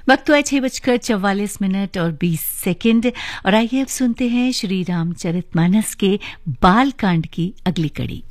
वक्त हुआ 6:44 और 20 सेकंड और आइए अब सुनते हैं श्री रामचरितमानस के बाल कांड की अगली कड़ी।